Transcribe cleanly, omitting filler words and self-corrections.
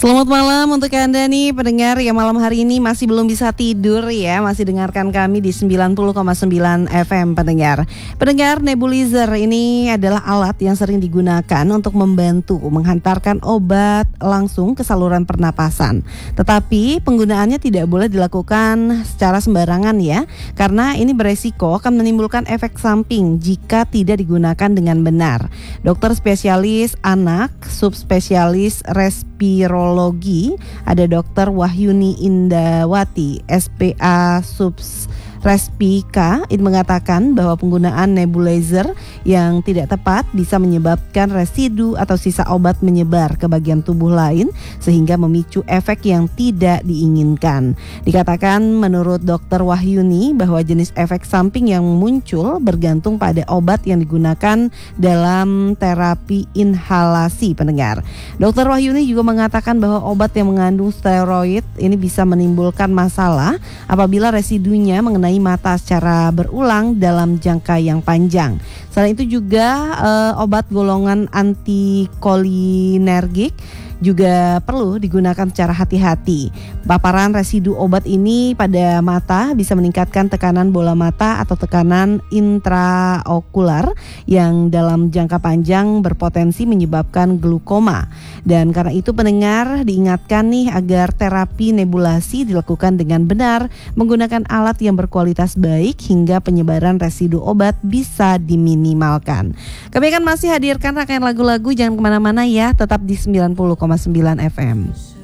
Selamat malam untuk Anda nih pendengar yang malam hari ini masih belum bisa tidur ya. Masih dengarkan kami di 90,9 FM pendengar. Pendengar, nebulizer ini adalah alat yang sering digunakan untuk membantu menghantarkan obat langsung ke saluran pernapasan. Tetapi penggunaannya tidak boleh dilakukan secara sembarangan ya. Karena ini beresiko akan menimbulkan efek samping jika tidak digunakan dengan benar. Dokter spesialis anak, subspesialis respirologi, ada Dr. Wahyuni Indawati, SPA Subs Respika, ini mengatakan bahwa penggunaan nebulizer yang tidak tepat bisa menyebabkan residu atau sisa obat menyebar ke bagian tubuh lain sehingga memicu efek yang tidak diinginkan. Dikatakan menurut Dr. Wahyuni bahwa jenis efek samping yang muncul bergantung pada obat yang digunakan dalam terapi inhalasi pendengar. Dr. Wahyuni juga mengatakan bahwa obat yang mengandung steroid ini bisa menimbulkan masalah apabila residunya mengenai mata secara berulang dalam jangka yang panjang. Selain itu juga obat golongan antikolinergik juga perlu digunakan secara hati-hati. Paparan residu obat ini pada mata bisa meningkatkan tekanan bola mata atau tekanan intraokular yang dalam jangka panjang berpotensi menyebabkan glaukoma. Dan karena itu pendengar diingatkan nih agar terapi nebulasi dilakukan dengan benar menggunakan alat yang berkualitas baik hingga penyebaran residu obat bisa diminimalkan. Kami akan masih hadirkan rangkaian lagu-lagu, jangan kemana-mana ya, tetap di 90,9 FM.